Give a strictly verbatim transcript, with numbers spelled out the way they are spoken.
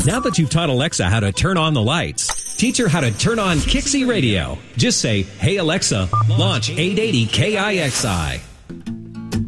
Now that you've taught Alexa how to turn on the lights, teach her how to turn on Kixie Radio. Just say, "Hey Alexa, launch eight eighty K I X I."